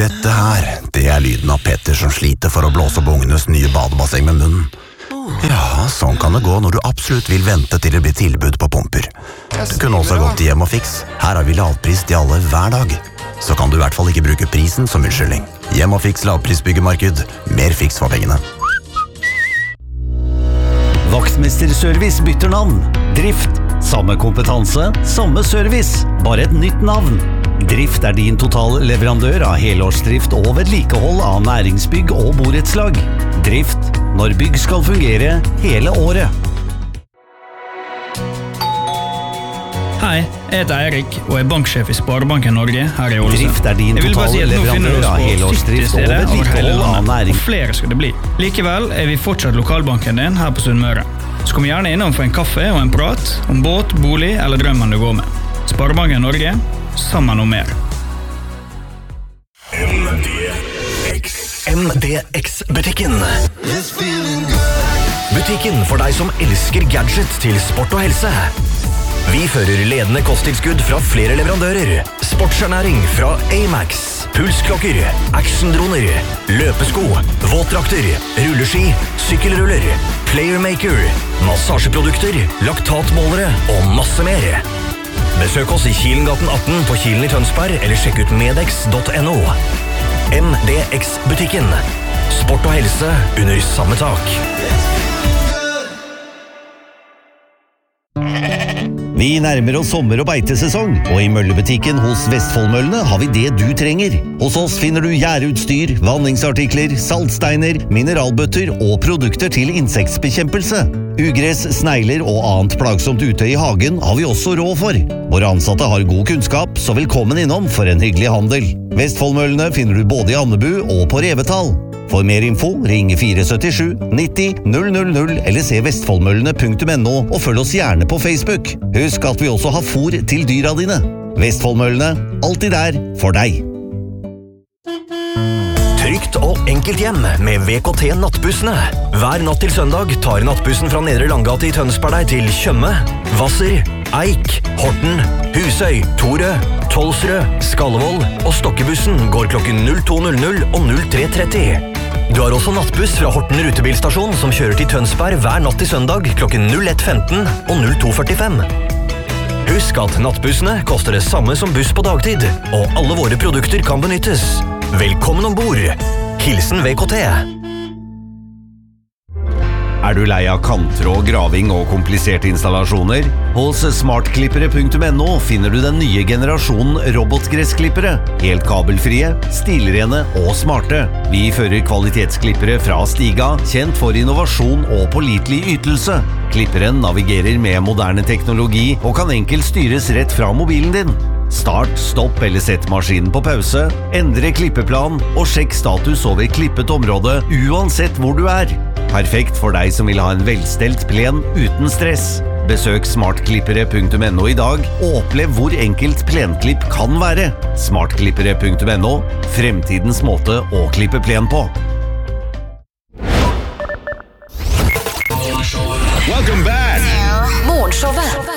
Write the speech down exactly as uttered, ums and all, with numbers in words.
Dette her, det er lyden av Petter som sliter for å blåse opp ungenes nye badebasseng med munnen. Ja, sånn kan det gå når du absolutt vil vente til det blir tilbud på pumper. Du kunne også gått til Hjem og Fiks. Her har vi lavpris til alle hver dag. Så kan du i hvert fall ikke bruke prisen som unnskyldning. Hjem og Fiks lavprisbyggemarked. Mer fiks for pengene. Vaktmesterservice bytter navn. Drift. Samme kompetanse, samme service. Bare et nytt navn. Drift er din total leverandør av helårsdrift og vedlikehold av næringsbygg og borettslag. Drift, når bygg skal fungere hele året. Hei, jeg heter Eirik og er banksjef i Sparebanken Norge her i Ålesund. Drift er din total si leverandør av helårsdrift og vedlikehold av næring. Og flere skal det bli. Likevel er vi fortsatt lokalbanken din her på Sunnmøre. Så kom gjerne innom for en kaffe og en prat om båt, bolig eller drømmen du går med. Sparebanken Norge, sammen om mer. M D X-butikken. Butikken for deg som elsker gadget til sport og helse. Vi fører ledende kosttilskudd fra flere leverandører. Sportsernæring fra A-Max, pulsklokker, actiondroner, løpesko, våtdrakter, rulleski, sykkelruller, playermaker, massasjeprodukter, laktatmålere og masse mer. Besøk oss i Kilengaten atten på Kilen i Tønsberg eller sjekk ut medex punktum no. M D X-butikken. Sport og helse under samme tak. Vi nærmer oss sommer- og beitesesong, og i møllebutikken hos Vestfoldmøllene har vi det du trenger. Hos oss finner du gjæreutstyr, vanningsartikler, saltsteiner, mineralbøtter og produkter til insektbekjempelse. Ugress, snegler og annet plagsomt ute i hagen har vi også råd for. Våre ansatte har god kunnskap, så velkommen innom for en hyggelig handel. Vestfoldmøllene finner du både i Andebu og på Revetal. For mer info, ring fire sytti sju nitti null null null eller se vestfoldmøllene punktum no og følg oss gjerne på Facebook. Husk at vi også har fôr til dyra dine. Vestfoldmøllene, alltid der for deg. Trygt og enkelt hjem med V K T nattbussene. Hver natt til søndag tar nattbussen fra Nedre Langgate i Tønsberg deg til Tjøme, Hvasser, Eik, Horten, Husøy, Torø, Tolsrød, Skallevold og Stokkebussen går klokken null to null null og null tre tretti. Du har også nattbuss fra Horten rutebilstasjon som kjører til Tønsberg hver natt til søndag klokken null ett femten og null to førtifem. Husk at nattbussene koster det samme som buss på dagtid, og alle våre produkter kan benyttes. Velkommen ombord. Hilsen V K T. Er du lei av kanttråd, graving og kompliserte installasjoner? Hos smartklippere punktum no finner du den nye generasjonen robotgressklippere. Helt kabelfrie, stilrene og smarte. Vi fører kvalitetsklippere fra Stiga, kjent for innovasjon og pålitelig ytelse. Klipperen navigerer med moderne teknologi og kan enkelt styres rett fra mobilen din. Start, stopp eller sett maskinen på pause, endre klippeplan og sjekk status over klippet område uansett hvor du er. Perfekt for deg som vil ha en velstelt plen uten stress. Besøk smartklippere punktum no i dag og opplev hvor enkelt plenklipp kan være. smartklippere punktum no, fremtidens måte å klippe plen på. Welcome back! Morgenshowet